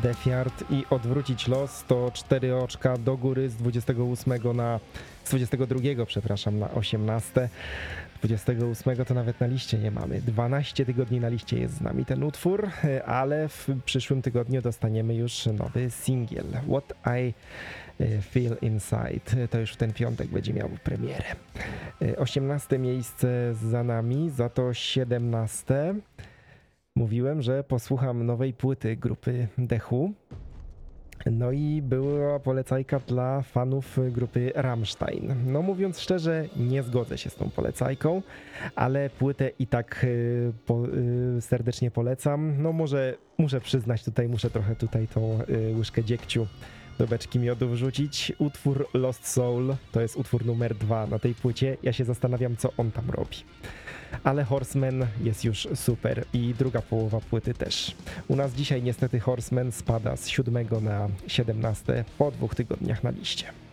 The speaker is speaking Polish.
Death Yard i odwrócić los to 4 oczka do góry z 22, przepraszam, na 18. 28 to nawet na liście nie mamy. 12 tygodni na liście jest z nami ten utwór, ale w przyszłym tygodniu dostaniemy już nowy singiel What I Feel Inside. To już w ten piątek będzie miał premierę. 18 miejsce za nami, za to 17. Mówiłem, że posłucham nowej płyty grupy The Who. No i była polecajka dla fanów grupy Rammstein. No mówiąc szczerze, nie zgodzę się z tą polecajką, ale płytę i tak serdecznie polecam. No może muszę przyznać muszę trochę tą łyżkę dziegciu do beczki miodu wrzucić. Utwór Lost Soul to jest utwór numer 2 na tej płycie. Ja się zastanawiam, co on tam robi. Ale Horseman jest już super i druga połowa płyty też. U nas dzisiaj niestety Horseman spada z 7 na 17 po 2 tygodniach na liście.